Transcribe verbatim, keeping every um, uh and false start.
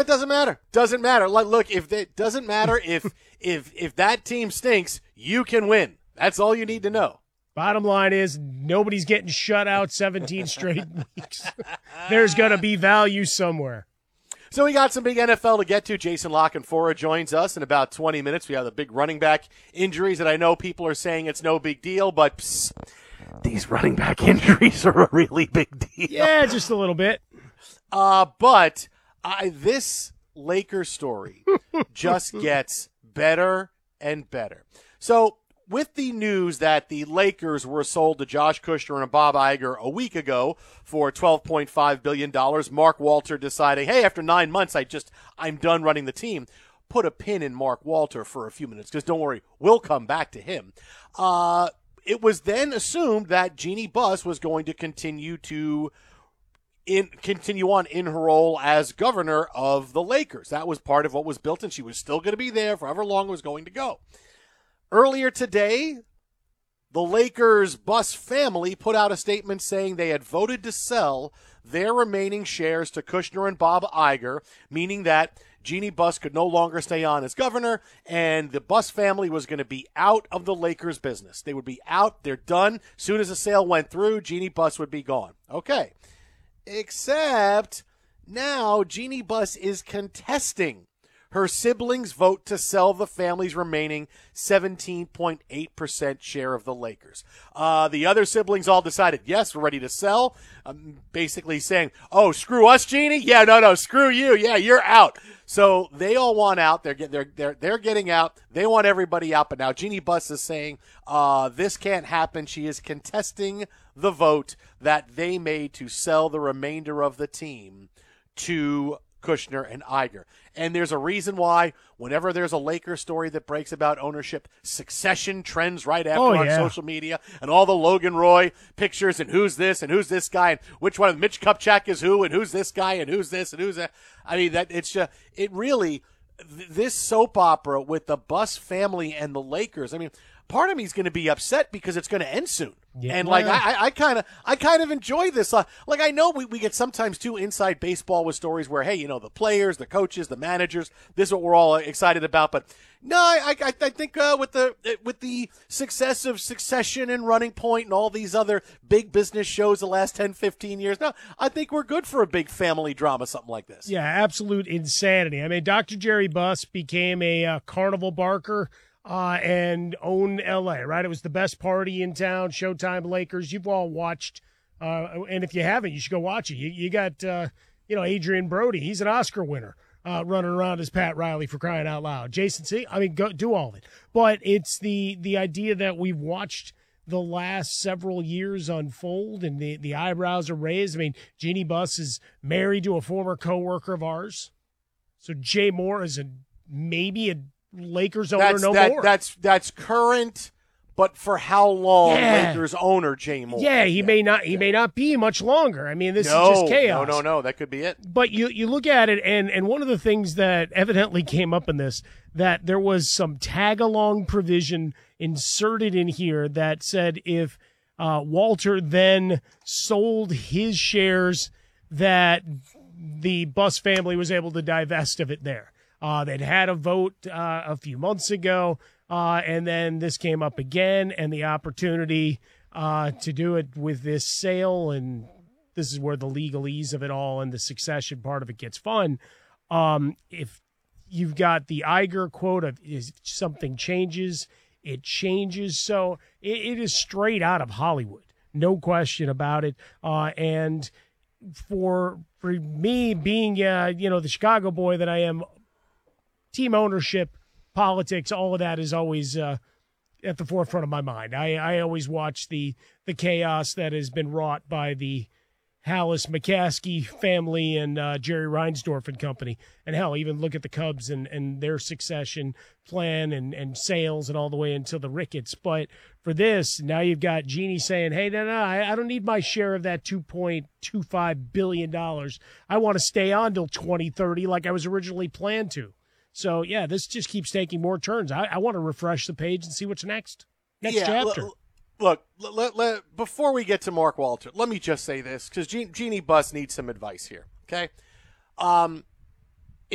it doesn't matter. Doesn't matter. Like, look, if it doesn't matter if if if that team stinks, you can win. That's all you need to know. Bottom line is nobody's getting shut out seventeen straight weeks. There's going to be value somewhere. So we got some big N F L to get to. Jason Lockenfora joins us in about twenty minutes. We have the big running back injuries that I know people are saying it's no big deal, but psst, these running back injuries are a really big deal. Yeah, just a little bit. Uh, but I, this Lakers story just gets better and better. So with the news that the Lakers were sold to Josh Kushner and Bob Iger a week ago for twelve point five billion dollars, Mark Walter deciding, hey, after nine months, I just, I'm done running the team. Put a pin in Mark Walter for a few minutes, because don't worry, we'll come back to him. Uh, it was then assumed that Jeannie Buss was going to continue to in continue on in her role as governor of the Lakers. That was part of what was built, and she was still going to be there for however long it was going to go. Earlier today, the Lakers Buss family put out a statement saying they had voted to sell their remaining shares to Kushner and Bob Iger, meaning that Jeannie Buss could no longer stay on as governor, and the Buss family was going to be out of the Lakers business. They would be out. They're done. As soon as the sale went through, Jeannie Buss would be gone. Okay. Except now Jeannie Buss is contesting her siblings' vote to sell the family's remaining seventeen point eight percent share of the Lakers. Uh, the other siblings all decided, yes, we're ready to sell. Um, basically saying, oh, screw us, Jeannie? Yeah, no, no, screw you. Yeah, you're out. So they all want out. They're get, they're they're they're getting out. They want everybody out. But now Jeannie Buss is saying uh, this can't happen. She is contesting the vote that they made to sell the remainder of the team to Kushner and Iger. And there's a reason why whenever there's a Lakers story that breaks about ownership, succession trends right after oh, on yeah. social media, and all the Logan Roy pictures and who's this and who's this guy and which one of Mitch Kupchak is who and who's this guy and who's this and who's that. I mean, that it's just, it really, th- this soap opera with the Buss family and the Lakers, I mean, part of me is going to be upset because it's going to end soon. Yeah, and like well. I, I kind of, I kind of enjoy this. Uh, like I know we, we get sometimes too inside baseball with stories where, hey, you know, the players, the coaches, the managers, this is what we're all excited about. But no, I, I, I think uh, with the with the success of Succession and Running Point and all these other big business shows the last ten, fifteen years, no, I think we're good for a big family drama, something like this. Yeah, absolute insanity. I mean, Doctor Jerry Buss became a uh, carnival barker. Uh, and own L A, right? It was the best party in town, Showtime Lakers. You've all watched, uh, and if you haven't, you should go watch it. You, you got, uh, you know, Adrian Brody. He's an Oscar winner uh, running around as Pat Riley for crying out loud. Jason C. I mean, go do all of it. But it's the the idea that we've watched the last several years unfold, and the, the eyebrows are raised. I mean, Jeannie Buss is married to a former coworker of ours. So Jay Moore is a maybe a Lakers owner that's, no that, more. That's that's current, but for how long? Yeah. Lakers owner Jay Moore. Yeah, he yeah. may not. He yeah. may not be much longer. I mean, this no, is just chaos. No, no, no. That could be it. But you you look at it, and and one of the things that evidently came up in this, that there was some tag along provision inserted in here that said if uh, Walter then sold his shares, that the Buss family was able to divest of it there. Uh, they'd had a vote uh, a few months ago, uh, and then this came up again, and the opportunity uh, to do it with this sale, and this is where the legalese of it all and the succession part of it gets fun. Um, if you've got the Iger quote of if something changes, it changes. So it, it is straight out of Hollywood, no question about it. Uh, and for for me being, uh, you know, the Chicago boy that I am, team ownership, politics, all of that is always uh, at the forefront of my mind. I, I always watch the the chaos that has been wrought by the Hallis McCaskey family and uh, Jerry Reinsdorf and company. And hell, even look at the Cubs and, and their succession plan and, and sales and all the way until the Ricketts. But for this, now you've got Jeannie saying, hey, no, no, I, I don't need my share of that two point two five billion dollars. I want to stay on till twenty thirty like I was originally planned to. So, yeah, this just keeps taking more turns. I, I want to refresh the page and see what's next. Next yeah, chapter. L- look, let, let, before we get to Mark Walter, let me just say this, because Je- Jeannie Buss needs some advice here, okay? Um,